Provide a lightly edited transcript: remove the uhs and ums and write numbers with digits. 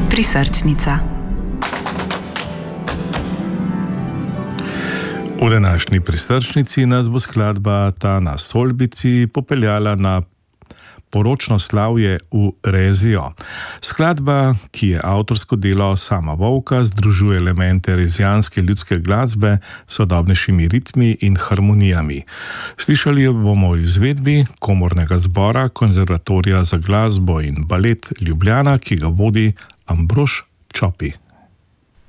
Prisrčnica. V današnji prisrčnici nas bo skladba Ta na Solbici popeljala na poročno slavje v Rezijo. Skladba, ki je avtorsko delo Sama Vovka, združuje elemente rezijanske ljudske glasbe s sodobnejšimi ritmi in harmonijami. Slišali jo bomo v izvedbi Komornega zbora Konzervatorija za glasbo in balet Ljubljana, ki ga vodi Ambrož Čopi.